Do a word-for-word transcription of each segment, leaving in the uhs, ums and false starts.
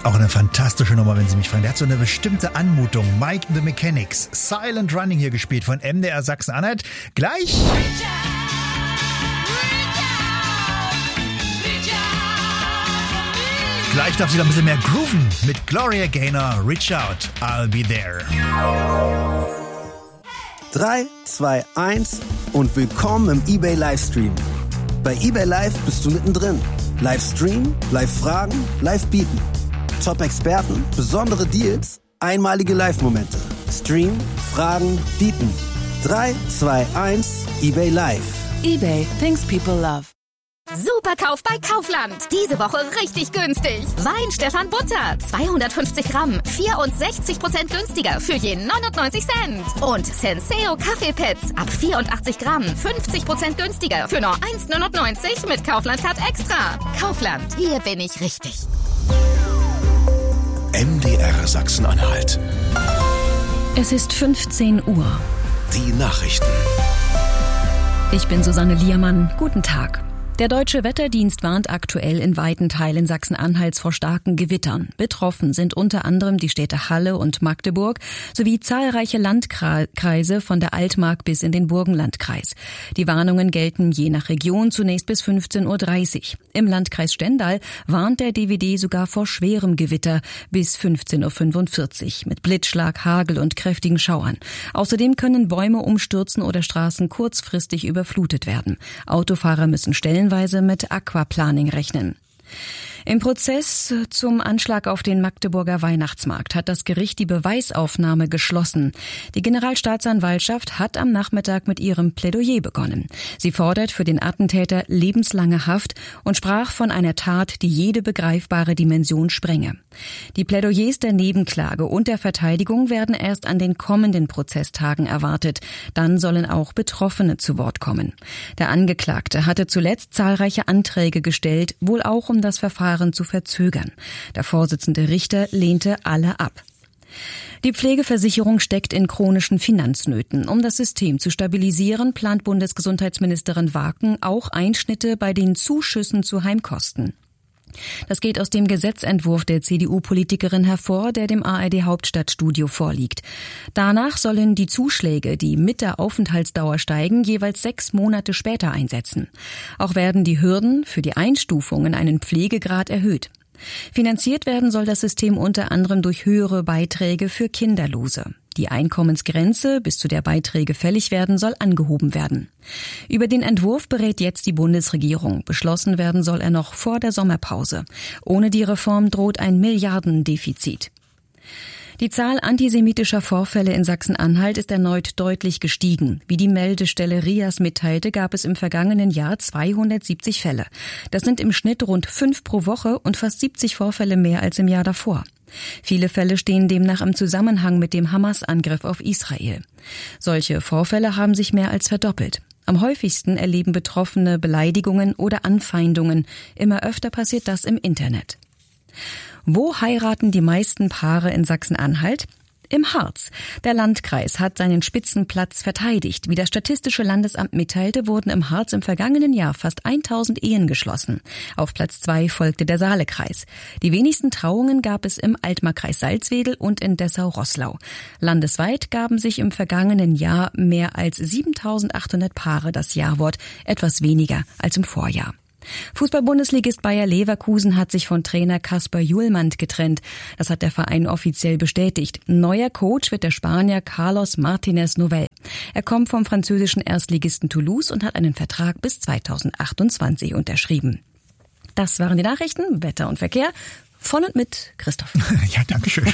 Auch eine fantastische Nummer, wenn Sie mich fragen. Der hat so eine bestimmte Anmutung. Mike the Mechanics, Silent Running hier gespielt von M D R Sachsen-Anhalt. Gleich... Gleich darf sie noch ein bisschen mehr grooven mit Gloria Gaynor, Reach Out, I'll Be There. drei, zwei, eins und willkommen im eBay Livestream. Bei eBay Live bist du mittendrin. Livestream, Live-Fragen, Live-Bieten. Top-Experten, besondere Deals, einmalige Live-Momente. Stream, Fragen, Bieten. drei, zwei, eins, eBay Live. eBay, things people love. Superkauf bei Kaufland. Diese Woche richtig günstig. Wein Stefan Butter, zweihundertfünfzig Gramm, vierundsechzig Prozent günstiger für je neunundneunzig Cent. Und Senseo Kaffeepads ab vierundachtzig Gramm, fünfzig Prozent günstiger für nur eins neunundneunzig mit Kaufland Card Extra. Kaufland, hier bin ich richtig. M D R Sachsen-Anhalt. Es ist fünfzehn Uhr. Die Nachrichten. Ich bin Susanne Liermann. Guten Tag. Der Deutsche Wetterdienst warnt aktuell in weiten Teilen Sachsen-Anhalts vor starken Gewittern. Betroffen sind unter anderem die Städte Halle und Magdeburg sowie zahlreiche Landkreise von der Altmark bis in den Burgenlandkreis. Die Warnungen gelten je nach Region zunächst bis fünfzehn Uhr dreißig. Im Landkreis Stendal warnt der D W D sogar vor schwerem Gewitter bis fünfzehn Uhr fünfundvierzig mit Blitzschlag, Hagel und kräftigen Schauern. Außerdem können Bäume umstürzen oder Straßen kurzfristig überflutet werden. Autofahrer müssen stellenweise mit Aquaplaning rechnen. Im Prozess zum Anschlag auf den Magdeburger Weihnachtsmarkt hat das Gericht die Beweisaufnahme geschlossen. Die Generalstaatsanwaltschaft hat am Nachmittag mit ihrem Plädoyer begonnen. Sie fordert für den Attentäter lebenslange Haft und sprach von einer Tat, die jede begreifbare Dimension sprenge. Die Plädoyers der Nebenklage und der Verteidigung werden erst an den kommenden Prozesstagen erwartet. Dann sollen auch Betroffene zu Wort kommen. Der Angeklagte hatte zuletzt zahlreiche Anträge gestellt, wohl auch um das Verfahren zu verzögern. Der Vorsitzende Richter lehnte alle ab. Die Pflegeversicherung steckt in chronischen Finanznöten. Um das System zu stabilisieren, plant Bundesgesundheitsministerin Waken auch Einschnitte bei den Zuschüssen zu Heimkosten. Das geht aus dem Gesetzentwurf der C D U-Politikerin hervor, der dem A R D-Hauptstadtstudio vorliegt. Danach sollen die Zuschläge, die mit der Aufenthaltsdauer steigen, jeweils sechs Monate später einsetzen. Auch werden die Hürden für die Einstufung in einen Pflegegrad erhöht. Finanziert werden soll das System unter anderem durch höhere Beiträge für Kinderlose. Die Einkommensgrenze, bis zu der Beiträge fällig werden, soll angehoben werden. Über den Entwurf berät jetzt die Bundesregierung. Beschlossen werden soll er noch vor der Sommerpause. Ohne die Reform droht ein Milliardendefizit. Die Zahl antisemitischer Vorfälle in Sachsen-Anhalt ist erneut deutlich gestiegen. Wie die Meldestelle R I A S mitteilte, gab es im vergangenen Jahr zweihundertsiebzig Fälle. Das sind im Schnitt rund fünf pro Woche und fast siebzig Vorfälle mehr als im Jahr davor. Viele Fälle stehen demnach im Zusammenhang mit dem Hamas-Angriff auf Israel. Solche Vorfälle haben sich mehr als verdoppelt. Am häufigsten erleben Betroffene Beleidigungen oder Anfeindungen. Immer öfter passiert das im Internet. Wo heiraten die meisten Paare in Sachsen-Anhalt? Im Harz. Der Landkreis hat seinen Spitzenplatz verteidigt. Wie das Statistische Landesamt mitteilte, wurden im Harz im vergangenen Jahr fast tausend Ehen geschlossen. Auf Platz zwei folgte der Saalekreis. Die wenigsten Trauungen gab es im Altmarkkreis Salzwedel und in Dessau-Roßlau. Landesweit gaben sich im vergangenen Jahr mehr als siebentausendachthundert Paare das Jawort, etwas weniger als im Vorjahr. Fußball-Bundesligist Bayer Leverkusen hat sich von Trainer Kasper Julmand getrennt. Das hat der Verein offiziell bestätigt. Neuer Coach wird der Spanier Carlos Martínez Novell. Er kommt vom französischen Erstligisten Toulouse und hat einen Vertrag bis zweitausendachtundzwanzig unterschrieben. Das waren die Nachrichten, Wetter und Verkehr von und mit Christoph. Ja, danke schön.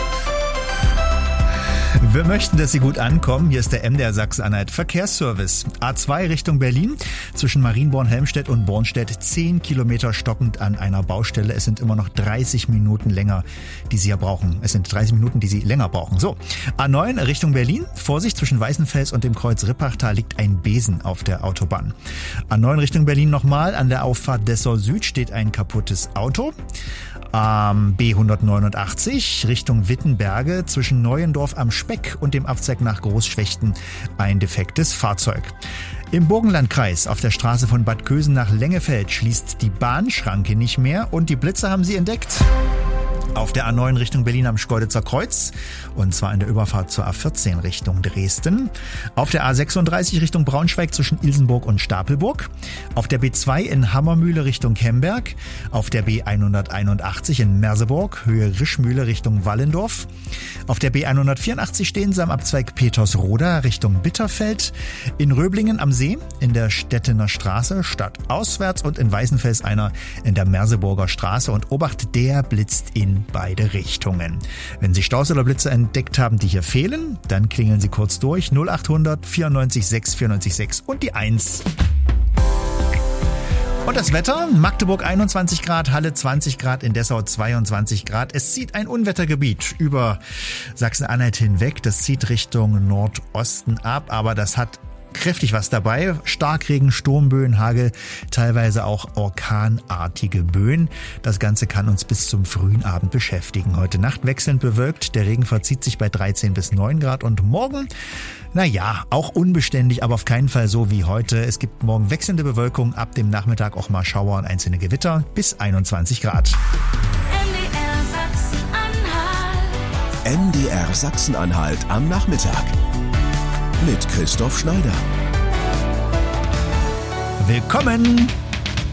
Wir möchten, dass Sie gut ankommen. Hier ist der M D R Sachsen-Anhalt Verkehrsservice. A zwei Richtung Berlin, zwischen Marienborn-Helmstedt und Bornstedt, zehn Kilometer stockend an einer Baustelle. Es sind immer noch dreißig Minuten länger, die Sie ja brauchen. Es sind dreißig Minuten, die Sie länger brauchen. So, A neun Richtung Berlin. Vorsicht, zwischen Weißenfels und dem Kreuz Rippachtal liegt ein Besen auf der Autobahn. A neun Richtung Berlin nochmal. An der Auffahrt Dessau Süd steht ein kaputtes Auto. Am B hundertneunundachtzig Richtung Wittenberge zwischen Neuendorf am Speck und dem Abzweig nach Großschwechten ein defektes Fahrzeug. Im Burgenlandkreis auf der Straße von Bad Kösen nach Lengefeld schließt die Bahnschranke nicht mehr und die Blitzer haben sie entdeckt. Auf der A neun Richtung Berlin am Schkeuditzer Kreuz und zwar in der Überfahrt zur A vierzehn Richtung Dresden. Auf der A sechsunddreißig Richtung Braunschweig zwischen Ilsenburg und Stapelburg. Auf der B zwei in Hammermühle Richtung Kemberg. Auf der B hunderteinundachtzig in Merseburg, Höhe Rischmühle Richtung Wallendorf. Auf der B hundertvierundachtzig stehen sie am Abzweig Petersroda Richtung Bitterfeld. In Röblingen am See in der Stettener Straße stadtauswärts und in Weißenfels einer in der Merseburger Straße. Und Obacht, der blitzt in beide Richtungen. Wenn Sie Staus oder Blitze entdeckt haben, die hier fehlen, dann klingeln Sie kurz durch. null achthundert vierundneunzig sechs vierundneunzig sechs und die eins. Und das Wetter? Magdeburg einundzwanzig Grad, Halle zwanzig Grad, in Dessau zweiundzwanzig Grad. Es zieht ein Unwettergebiet über Sachsen-Anhalt hinweg. Das zieht Richtung Nordosten ab, aber das hat kräftig was dabei. Starkregen, Sturmböen, Hagel, teilweise auch orkanartige Böen. Das Ganze kann uns bis zum frühen Abend beschäftigen. Heute Nacht wechselnd bewölkt. Der Regen verzieht sich bei dreizehn bis neun Grad und morgen, naja, auch unbeständig, aber auf keinen Fall so wie heute. Es gibt morgen wechselnde Bewölkung, ab dem Nachmittag auch mal Schauer und einzelne Gewitter bis einundzwanzig Grad. M D R Sachsen-Anhalt am Nachmittag. Mit Christoph Schneider. Willkommen!